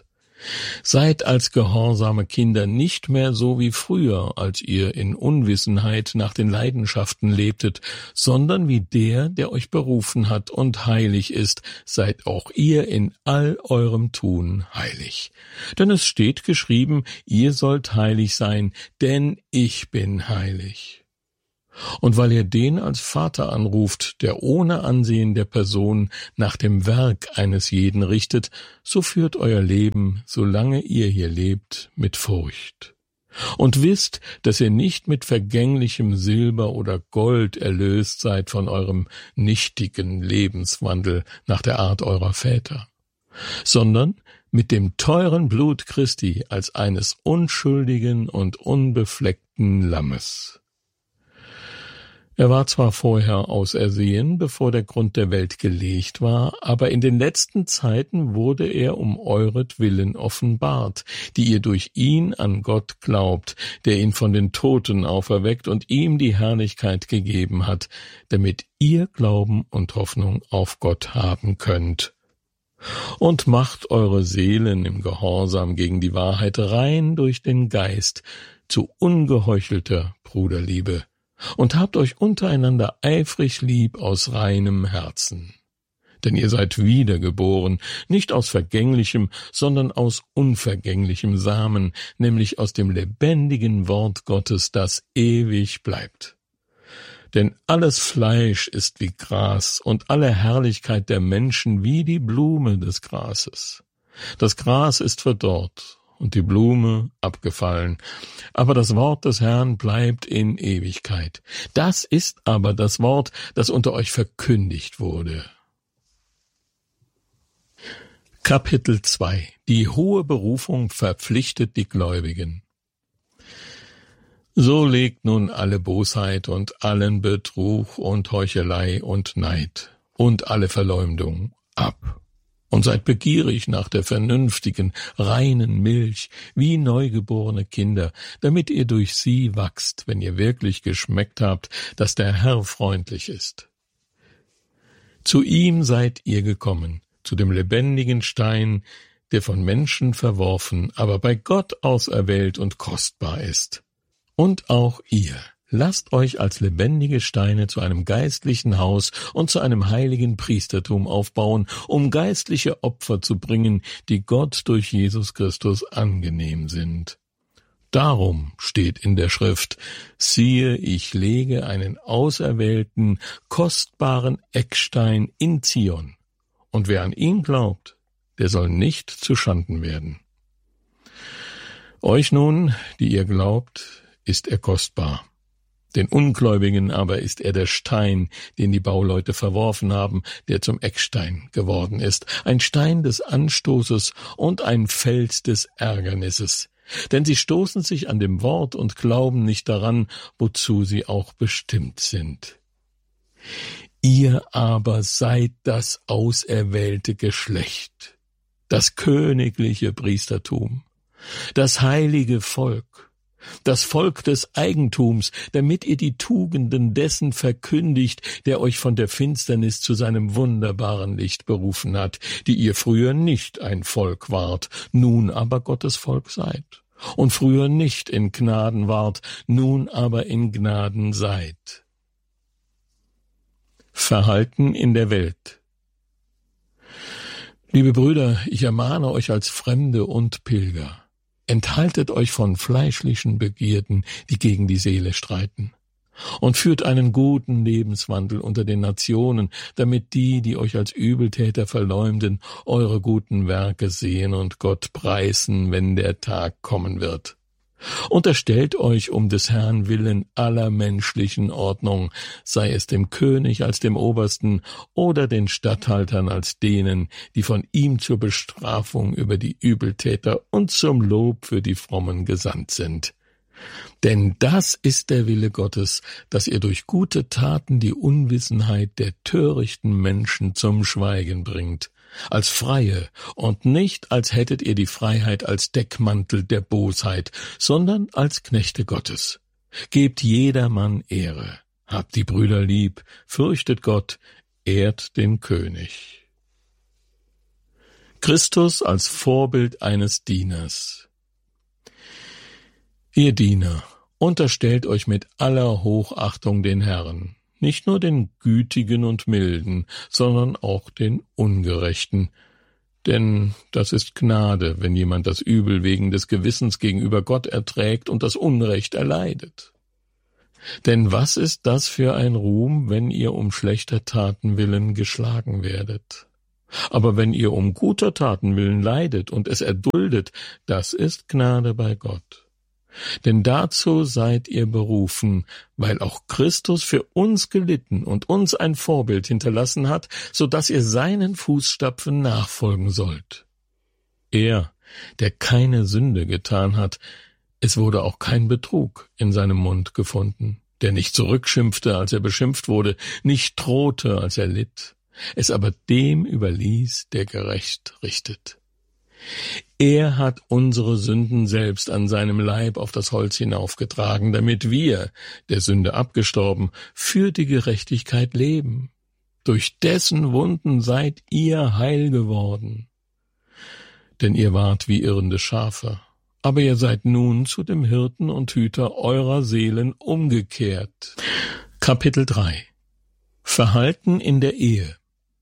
Seid als gehorsame Kinder nicht mehr so wie früher, als ihr in Unwissenheit nach den Leidenschaften lebtet, sondern wie der, der euch berufen hat und heilig ist, seid auch ihr in all eurem Tun heilig. Denn es steht geschrieben, ihr sollt heilig sein, denn ich bin heilig. Und weil ihr den als Vater anruft, der ohne Ansehen der Person nach dem Werk eines jeden richtet, so führt euer Leben, solange ihr hier lebt, mit Furcht. Und wisst, dass ihr nicht mit vergänglichem Silber oder Gold erlöst seid von eurem nichtigen Lebenswandel nach der Art eurer Väter, sondern mit dem teuren Blut Christi als eines unschuldigen und unbefleckten Lammes. Er war zwar vorher ausersehen, bevor der Grund der Welt gelegt war, aber in den letzten Zeiten wurde er um euretwillen offenbart, die ihr durch ihn an Gott glaubt, der ihn von den Toten auferweckt und ihm die Herrlichkeit gegeben hat, damit ihr Glauben und Hoffnung auf Gott haben könnt. Und macht eure Seelen im Gehorsam gegen die Wahrheit rein durch den Geist zu ungeheuchelter Bruderliebe. Und habt euch untereinander eifrig lieb aus reinem Herzen. Denn ihr seid wiedergeboren, nicht aus vergänglichem, sondern aus unvergänglichem Samen, nämlich aus dem lebendigen Wort Gottes, das ewig bleibt. Denn alles Fleisch ist wie Gras und alle Herrlichkeit der Menschen wie die Blume des Grases. Das Gras ist verdorrt und die Blume abgefallen, aber das Wort des Herrn bleibt in Ewigkeit. Das ist aber das Wort, das unter euch verkündigt wurde. Kapitel zwei. Die hohe Berufung verpflichtet die Gläubigen. So legt nun alle Bosheit und allen Betrug und Heuchelei und Neid und alle Verleumdung ab. Und seid begierig nach der vernünftigen, reinen Milch, wie neugeborene Kinder, damit ihr durch sie wachst, wenn ihr wirklich geschmeckt habt, dass der Herr freundlich ist. Zu ihm seid ihr gekommen, zu dem lebendigen Stein, der von Menschen verworfen, aber bei Gott auserwählt und kostbar ist. Und auch ihr. Lasst euch als lebendige Steine zu einem geistlichen Haus und zu einem heiligen Priestertum aufbauen, um geistliche Opfer zu bringen, die Gott durch Jesus Christus angenehm sind. Darum steht in der Schrift, siehe, ich lege einen auserwählten, kostbaren Eckstein in Zion, und wer an ihn glaubt, der soll nicht zuschanden werden. Euch nun, die ihr glaubt, ist er kostbar. Den Ungläubigen aber ist er der Stein, den die Bauleute verworfen haben, der zum Eckstein geworden ist, ein Stein des Anstoßes und ein Fels des Ärgernisses. Denn sie stoßen sich an dem Wort und glauben nicht daran, wozu sie auch bestimmt sind. Ihr aber seid das auserwählte Geschlecht, das königliche Priestertum, das heilige Volk, das Volk des Eigentums, damit ihr die Tugenden dessen verkündigt, der euch von der Finsternis zu seinem wunderbaren Licht berufen hat, die ihr früher nicht ein Volk wart, nun aber Gottes Volk seid, und früher nicht in Gnaden wart, nun aber in Gnaden seid. Verhalten in der Welt. Liebe Brüder, ich ermahne euch als Fremde und Pilger, enthaltet euch von fleischlichen Begierden, die gegen die Seele streiten, und führt einen guten Lebenswandel unter den Nationen, damit die, die euch als Übeltäter verleumden, eure guten Werke sehen und Gott preisen, wenn der Tag kommen wird. Unterstellt euch um des Herrn willen aller menschlichen Ordnung, sei es dem König als dem Obersten oder den Statthaltern als denen, die von ihm zur Bestrafung über die Übeltäter und zum Lob für die Frommen gesandt sind. Denn das ist der Wille Gottes, dass ihr durch gute Taten die Unwissenheit der törichten Menschen zum Schweigen bringt, als Freie und nicht als hättet ihr die Freiheit als Deckmantel der Bosheit, sondern als Knechte Gottes. Gebt jedermann Ehre, habt die Brüder lieb, fürchtet Gott, ehrt den König. Christus als Vorbild eines Dieners. Ihr Diener, unterstellt euch mit aller Hochachtung den Herrn, nicht nur den Gütigen und Milden, sondern auch den Ungerechten. Denn das ist Gnade, wenn jemand das Übel wegen des Gewissens gegenüber Gott erträgt und das Unrecht erleidet. Denn was ist das für ein Ruhm, wenn ihr um schlechter Taten willen geschlagen werdet? Aber wenn ihr um guter Taten willen leidet und es erduldet, das ist Gnade bei Gott. Denn dazu seid ihr berufen, weil auch Christus für uns gelitten und uns ein Vorbild hinterlassen hat, so dass ihr seinen Fußstapfen nachfolgen sollt. Er, der keine Sünde getan hat, es wurde auch kein Betrug in seinem Mund gefunden, der nicht zurückschimpfte, als er beschimpft wurde, nicht drohte, als er litt, es aber dem überließ, der gerecht richtet. Er hat unsere Sünden selbst an seinem Leib auf das Holz hinaufgetragen, damit wir, der Sünde abgestorben, für die Gerechtigkeit leben. Durch dessen Wunden seid ihr heil geworden. Denn ihr wart wie irrende Schafe, aber ihr seid nun zu dem Hirten und Hüter eurer Seelen umgekehrt. Kapitel drei. Verhalten in der Ehe.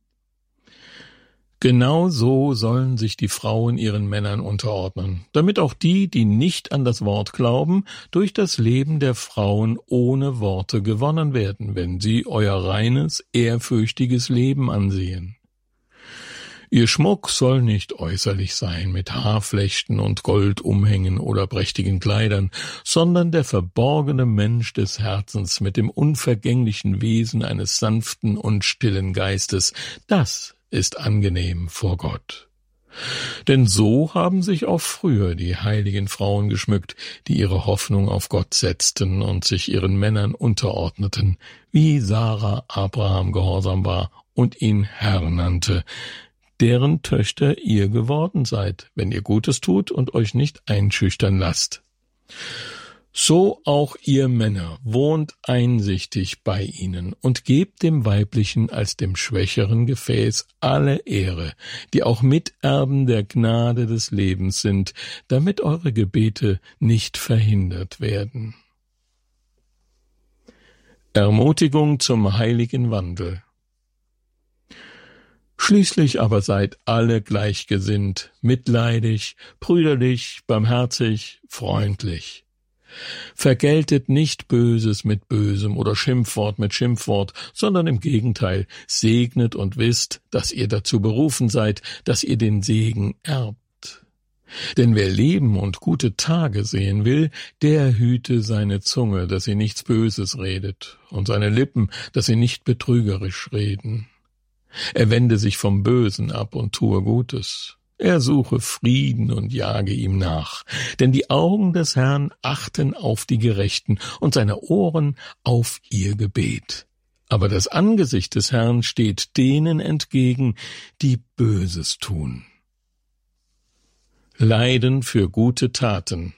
Genau so sollen sich die Frauen ihren Männern unterordnen, damit auch die, die nicht an das Wort glauben, durch das Leben der Frauen ohne Worte gewonnen werden, wenn sie euer reines, ehrfürchtiges Leben ansehen. Ihr Schmuck soll nicht äußerlich sein mit Haarflechten und Goldumhängen oder prächtigen Kleidern, sondern der verborgene Mensch des Herzens mit dem unvergänglichen Wesen eines sanften und stillen Geistes, das ist angenehm vor Gott. Denn so haben sich auch früher die heiligen Frauen geschmückt, die ihre Hoffnung auf Gott setzten und sich ihren Männern unterordneten, wie Sarah Abraham gehorsam war und ihn Herr nannte, deren Töchter ihr geworden seid, wenn ihr Gutes tut und euch nicht einschüchtern lasst. So auch ihr Männer, wohnt einsichtig bei ihnen und gebt dem Weiblichen als dem schwächeren Gefäß alle Ehre, die auch Miterben der Gnade des Lebens sind, damit eure Gebete nicht verhindert werden. Ermutigung zum heiligen Wandel. Schließlich aber seid alle gleichgesinnt, mitleidig, brüderlich, barmherzig, freundlich. Vergeltet nicht Böses mit Bösem oder Schimpfwort mit Schimpfwort, sondern im Gegenteil, segnet und wisst, dass ihr dazu berufen seid, dass ihr den Segen erbt. Denn wer Leben und gute Tage sehen will, der hüte seine Zunge, dass sie nichts Böses redet, und seine Lippen, dass sie nicht betrügerisch reden. Er wende sich vom Bösen ab und tue Gutes. Er suche Frieden und jage ihm nach, denn die Augen des Herrn achten auf die Gerechten und seine Ohren auf ihr Gebet. Aber das Angesicht des Herrn steht denen entgegen, die Böses tun. Leiden für gute Taten.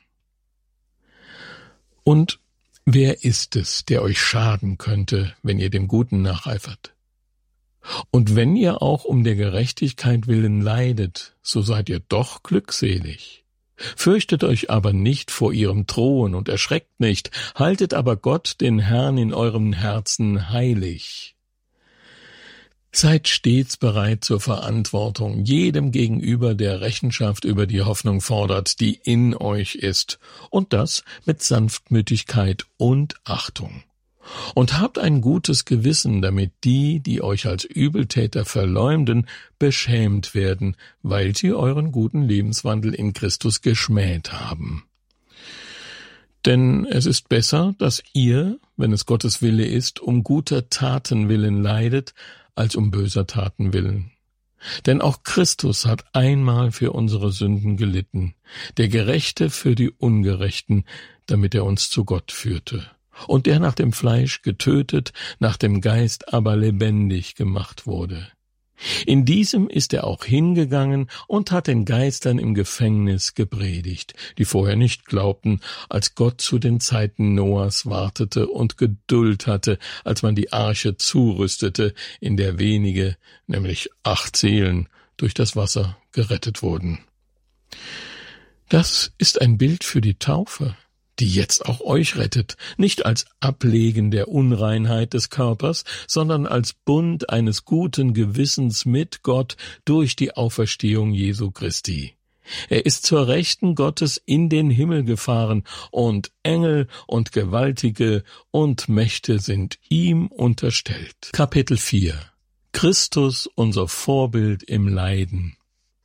Und wer ist es, der euch schaden könnte, wenn ihr dem Guten nacheifert? Und wenn ihr auch um der Gerechtigkeit willen leidet, so seid ihr doch glückselig. Fürchtet euch aber nicht vor ihrem Drohen und erschreckt nicht, haltet aber Gott, den Herrn, in eurem Herzen heilig. Seid stets bereit zur Verantwortung, jedem gegenüber, der Rechenschaft über die Hoffnung fordert, die in euch ist, und das mit Sanftmütigkeit und Achtung. Und habt ein gutes Gewissen, damit die, die euch als Übeltäter verleumden, beschämt werden, weil sie euren guten Lebenswandel in Christus geschmäht haben. Denn es ist besser, dass ihr, wenn es Gottes Wille ist, um guter Taten willen leidet, als um böser Taten willen. Denn auch Christus hat einmal für unsere Sünden gelitten, der Gerechte für die Ungerechten, damit er uns zu Gott führte. Und der nach dem Fleisch getötet, nach dem Geist aber lebendig gemacht wurde. In diesem ist er auch hingegangen und hat den Geistern im Gefängnis gepredigt, die vorher nicht glaubten, als Gott zu den Zeiten Noahs wartete und Geduld hatte, als man die Arche zurüstete, in der wenige, nämlich acht Seelen, durch das Wasser gerettet wurden. Das ist ein Bild für die Taufe, die jetzt auch euch rettet, nicht als Ablegen der Unreinheit des Körpers, sondern als Bund eines guten Gewissens mit Gott durch die Auferstehung Jesu Christi. Er ist zur Rechten Gottes in den Himmel gefahren, und Engel und Gewaltige und Mächte sind ihm unterstellt. Kapitel vier. Christus, unser Vorbild im Leiden.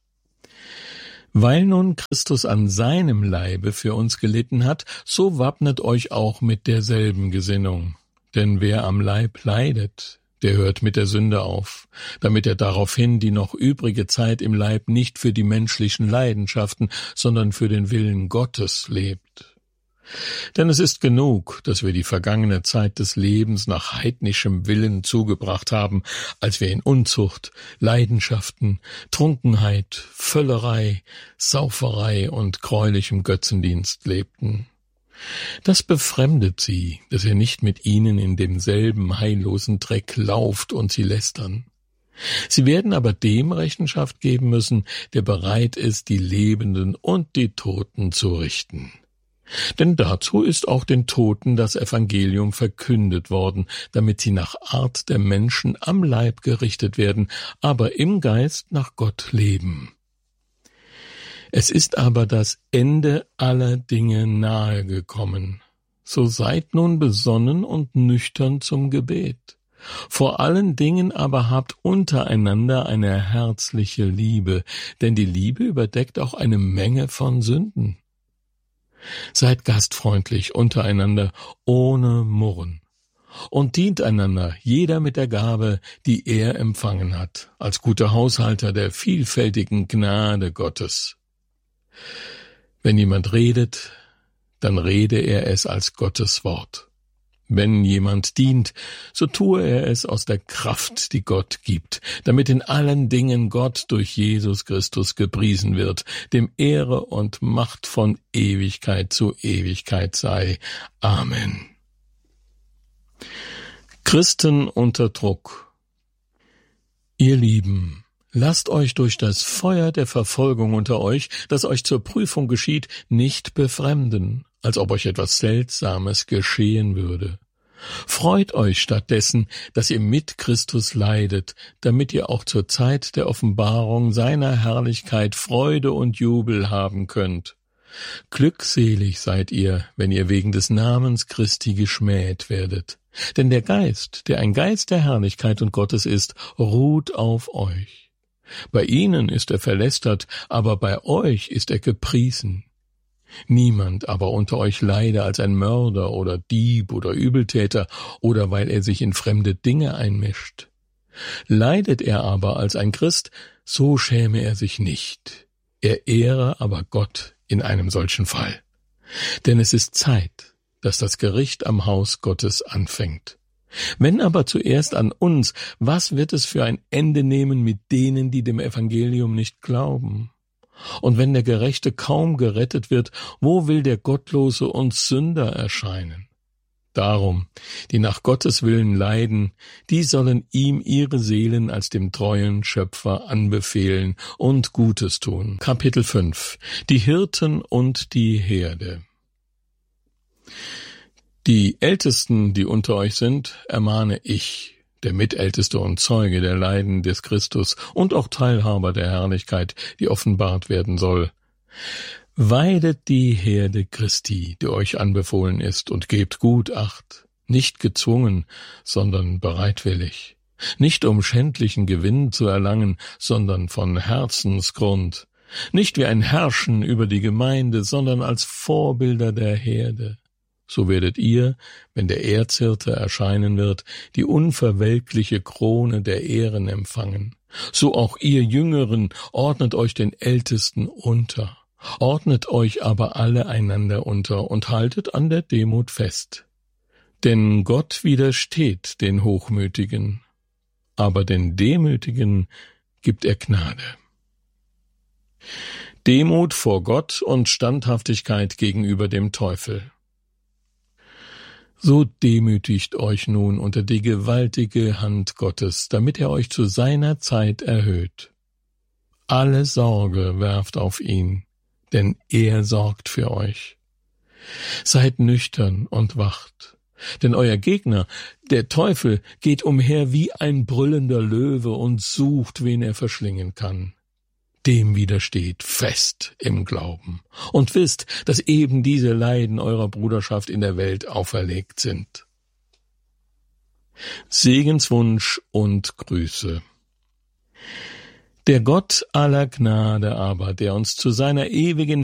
Weil nun Christus an seinem Leibe für uns gelitten hat, so wappnet euch auch mit derselben Gesinnung. Denn wer am Leib leidet, der hört mit der Sünde auf, damit er daraufhin die noch übrige Zeit im Leib nicht für die menschlichen Leidenschaften, sondern für den Willen Gottes lebt. Denn es ist genug, dass wir die vergangene Zeit des Lebens nach heidnischem Willen zugebracht haben, als wir in Unzucht, Leidenschaften, Trunkenheit, Völlerei, Sauferei und gräulichem Götzendienst lebten. Das befremdet sie, dass ihr nicht mit ihnen in demselben heillosen Dreck lauft und sie lästern. Sie werden aber dem Rechenschaft geben müssen, der bereit ist, die Lebenden und die Toten zu richten. Denn dazu ist auch den Toten das Evangelium verkündet worden, damit sie nach Art der Menschen am Leib gerichtet werden, aber im Geist nach Gott leben. Es ist aber das Ende aller Dinge nahe gekommen. So seid nun besonnen und nüchtern zum Gebet. Vor allen Dingen aber habt untereinander eine herzliche Liebe, denn die Liebe überdeckt auch eine Menge von Sünden. Seid gastfreundlich untereinander, ohne Murren, und dient einander, jeder mit der Gabe, die er empfangen hat, als guter Haushalter der vielfältigen Gnade Gottes. Wenn jemand redet, dann rede er es als Gottes Wort. Wenn jemand dient, so tue er es aus der Kraft, die Gott gibt, damit in allen Dingen Gott durch Jesus Christus gepriesen wird, dem Ehre und Macht von Ewigkeit zu Ewigkeit sei. Amen. Christen unter Druck. Ihr Lieben, lasst euch durch das Feuer der Verfolgung unter euch, das euch zur Prüfung geschieht, nicht befremden, als ob euch etwas Seltsames geschehen würde. Freut euch stattdessen, dass ihr mit Christus leidet, damit ihr auch zur Zeit der Offenbarung seiner Herrlichkeit Freude und Jubel haben könnt. Glückselig seid ihr, wenn ihr wegen des Namens Christi geschmäht werdet. Denn der Geist, der ein Geist der Herrlichkeit und Gottes ist, ruht auf euch. Bei ihnen ist er verlästert, aber bei euch ist er gepriesen. Niemand aber unter euch leide als ein Mörder oder Dieb oder Übeltäter oder weil er sich in fremde Dinge einmischt. Leidet er aber als ein Christ, so schäme er sich nicht. Er ehre aber Gott in einem solchen Fall. Denn es ist Zeit, dass das Gericht am Haus Gottes anfängt. Wenn aber zuerst an uns, was wird es für ein Ende nehmen mit denen, die dem Evangelium nicht glauben? Und wenn der Gerechte kaum gerettet wird, wo will der Gottlose und Sünder erscheinen? Darum, die nach Gottes Willen leiden, die sollen ihm ihre Seelen als dem treuen Schöpfer anbefehlen und Gutes tun. Kapitel fünf. Die Hirten und die Herde. Die Ältesten, die unter euch sind, ermahne ich, der Mitälteste und Zeuge der Leiden des Christus und auch Teilhaber der Herrlichkeit, die offenbart werden soll. Weidet die Herde Christi, die euch anbefohlen ist, und gebt gut Acht, nicht gezwungen, sondern bereitwillig, nicht um schändlichen Gewinn zu erlangen, sondern von Herzensgrund, nicht wie ein Herrschen über die Gemeinde, sondern als Vorbilder der Herde. So werdet ihr, wenn der Erzhirte erscheinen wird, die unverwelkliche Krone der Ehren empfangen. So auch ihr Jüngeren ordnet euch den Ältesten unter. Ordnet euch aber alle einander unter und haltet an der Demut fest. Denn Gott widersteht den Hochmütigen, aber den Demütigen gibt er Gnade. Demut vor Gott und Standhaftigkeit gegenüber dem Teufel. So demütigt euch nun unter die gewaltige Hand Gottes, damit er euch zu seiner Zeit erhöht. Alle Sorge werft auf ihn, denn er sorgt für euch. Seid nüchtern und wacht, denn euer Gegner, der Teufel, geht umher wie ein brüllender Löwe und sucht, wen er verschlingen kann. Dem widersteht fest im Glauben und wisst, dass eben diese Leiden eurer Bruderschaft in der Welt auferlegt sind. Segenswunsch und Grüße. Der Gott aller Gnade aber, der uns zu seiner ewigen